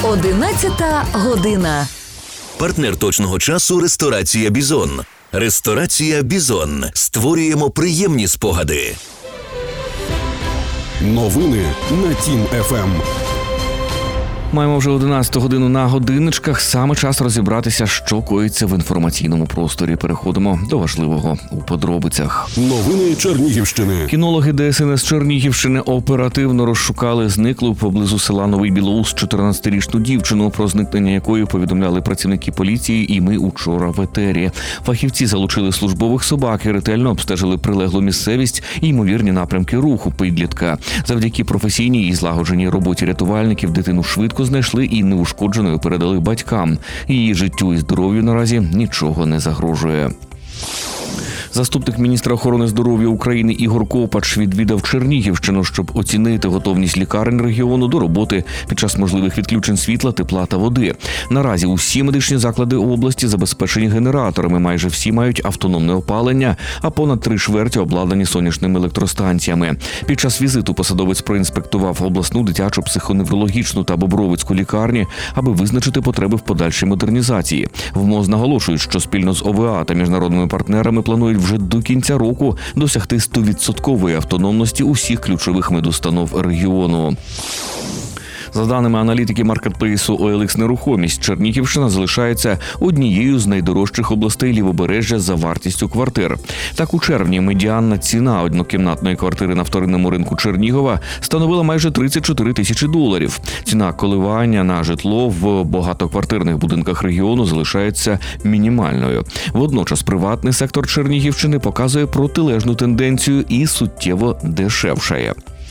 11 година. Партнер точного часу – ресторація «Бізон». Ресторація «Бізон». Створюємо приємні спогади. Новини на Тім ФМ. Маємо вже 11 годину на годинничках. Саме час розібратися, що коїться в інформаційному просторі. Переходимо до важливого у подробицях. Новини Чернігівщини. Кінологи ДСНС Чернігівщини оперативно розшукали зниклу поблизу села Новий Білоус 14-річну дівчину, про зникнення якої повідомляли працівники поліції і ми учора в етері. Фахівці залучили службових собак і ретельно обстежили прилеглу місцевість і ймовірні напрямки руху підлітка. Завдяки професійній і злагодженій роботі рятувальників дитину швидко знайшли і неушкодженою передали батькам. Її життю і здоров'ю наразі нічого не загрожує. Заступник міністра охорони здоров'я України Ігор Копач відвідав Чернігівщину, щоб оцінити готовність лікарень регіону до роботи під час можливих відключень світла, тепла та води. Наразі усі медичні заклади області забезпечені генераторами, майже всі мають автономне опалення, а понад 3/4 обладнані сонячними електростанціями. Під час візиту посадовець проінспектував обласну дитячу психоневрологічну та Бобровицьку лікарні, аби визначити потреби в подальшій модернізації. В МОЗ наголошують, що спільно з ОВА та міжнародними партнерами планують вже до кінця року досягти 100% автономності усіх ключових медустанов регіону. За даними аналітики маркетплейсу OLX Нерухомість, Чернігівщина залишається однією з найдорожчих областей Лівобережжя за вартістю квартир. Так, у червні медіанна ціна однокімнатної квартири на вторинному ринку Чернігова становила майже $34 тисячі. Ціна коливання на житло в багатоквартирних будинках регіону залишається мінімальною. Водночас приватний сектор Чернігівщини показує протилежну тенденцію і суттєво дешевшає.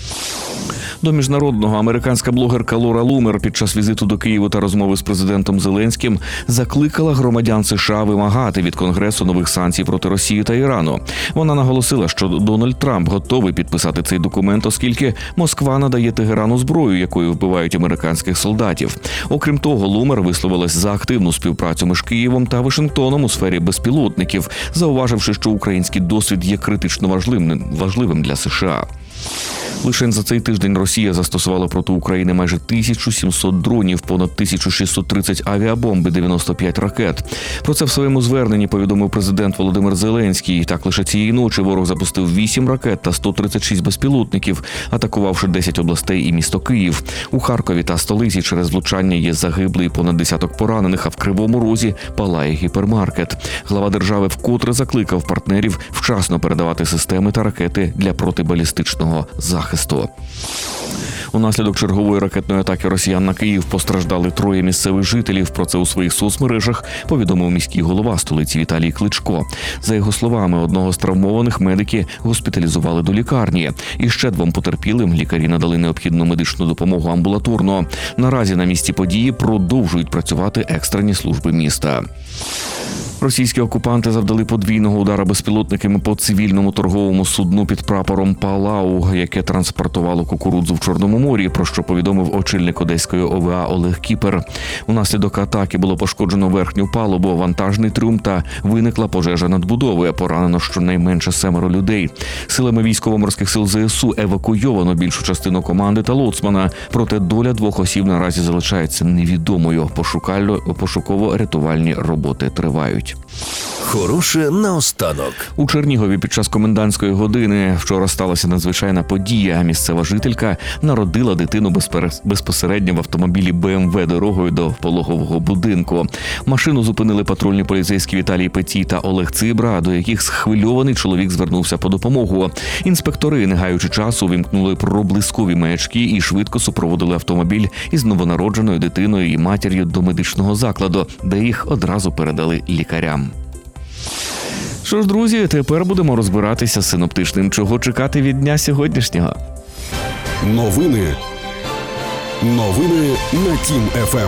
До міжнародного американська блогерка Лора Лумер під час візиту до Києва та розмови з президентом Зеленським закликала громадян США вимагати від Конгресу нових санкцій проти Росії та Ірану. Вона наголосила, що Дональд Трамп готовий підписати цей документ, оскільки Москва надає Тегерану зброю, якою вбивають американських солдатів. Окрім того, Лумер висловилась за активну співпрацю між Києвом та Вашингтоном у сфері безпілотників, зауваживши, що український досвід є критично важливим для США. Лише за цей тиждень Росія застосувала проти України майже 1700 дронів, понад 1630 авіабомб і 95 ракет. Про це в своєму зверненні повідомив президент Володимир Зеленський. Так, лише цієї ночі ворог запустив 8 ракет та 136 безпілотників, атакувавши 10 областей і місто Київ. У Харкові та столиці через влучання є загиблий, понад десяток поранених, а в Кривому Розі палає гіпермаркет. Глава держави вкотре закликав партнерів вчасно передавати системи та ракети для протибалістичного захисту. Унаслідок чергової ракетної атаки росіян на Київ постраждали 3 місцевих жителів. Про це у своїх соцмережах повідомив міський голова столиці Віталій Кличко. За його словами, одного з травмованих медики госпіталізували до лікарні. І ще 2 потерпілим лікарі надали необхідну медичну допомогу амбулаторно. Наразі на місці події продовжують працювати екстрені служби міста. Російські окупанти завдали подвійного удара безпілотниками по цивільному торговому судну під прапором Палау, яке транспортувало кукурудзу в Чорному морі, про що повідомив очільник Одеської ОВА Олег Кіпер. Унаслідок атаки було пошкоджено верхню палубу, вантажний трюм та виникла пожежа надбудови. Поранено щонайменше 7 людей. Силами військово-морських сил ЗСУ евакуйовано більшу частину команди та лоцмана, проте доля 2 осіб наразі залишається невідомою. Пошуково-рятувальні роботи тривають. Хороше наостанок. У Чернігові під час комендантської години вчора сталася надзвичайна подія. Місцева жителька народила дитину безпосередньо в автомобілі БМВ дорогою до пологового будинку. Машину зупинили патрульні поліцейські Віталій Петій та Олег Цибра, до яких схвильований чоловік звернувся по допомогу. Інспектори, не гаючи часу, вімкнули проблискові маячки і швидко супроводили автомобіль із новонародженою дитиною і матір'ю до медичного закладу, де їх одразу передали лікарям. Що ж, друзі, тепер будемо розбиратися з синоптичним. Чого чекати від дня сьогоднішнього? Новини на Тім ФМ.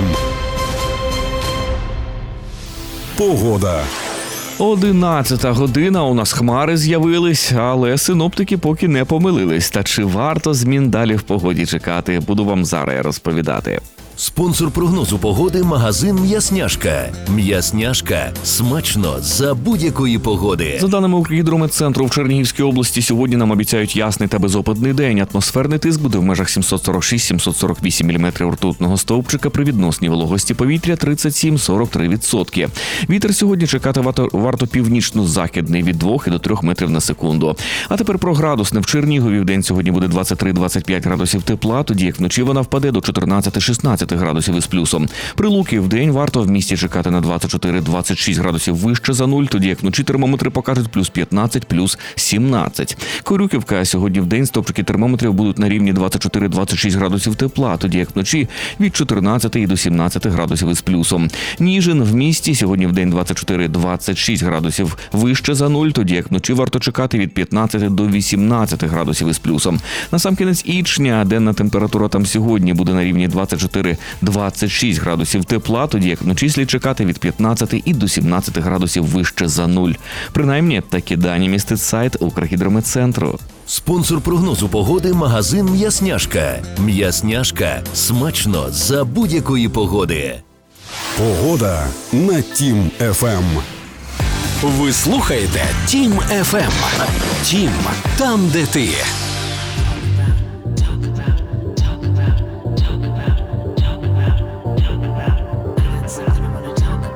Погода. 11 година, у нас хмари з'явились, але синоптики поки не помилились. Та чи варто змін далі в погоді чекати, буду вам зараз розповідати. Спонсор прогнозу погоди – магазин «М'ясняшка». «М'ясняшка» – смачно за будь-якої погоди. За даними Укргідрометцентру, в Чернігівській області сьогодні нам обіцяють ясний та безопадний день. Атмосферний тиск буде в межах 746-748 мм ртутного стовпчика при відносній вологості повітря 37-43%. Вітер сьогодні чекати варто північно-західний від 2 до 3 метрів на секунду. А тепер про градусне. В Чернігові в день сьогодні буде 23-25 градусів тепла, тоді як вночі вона впаде до 14-16 градусів із плюсом. Прилуки в день варто в місті чекати на 24-26 градусів вище за нуль, тоді як вночі термометри покажуть плюс 15, плюс 17. Корюківка сьогодні в день стопчики термометрів будуть на рівні 24-26 градусів тепла, тоді як вночі від 14 до 17 градусів із плюсом. Ніжин в місті сьогодні в день 24-26 градусів вище за нуль, тоді як вночі варто чекати від 15 до 18 градусів із плюсом. Насамкінець Ічня денна температура там сьогодні буде на рівні 24-26 градусів тепла, тоді як вночі слід чекати від 15 і до 17 градусів вище за нуль. Принаймні, такі дані містить сайт Укргідрометцентру. Спонсор прогнозу погоди – магазин «М'ясняшка». «М'ясняшка» – смачно за будь-якої погоди. Погода на Тім ФМ. Ви слухаєте Тім ФМ. Тім – там, де ти.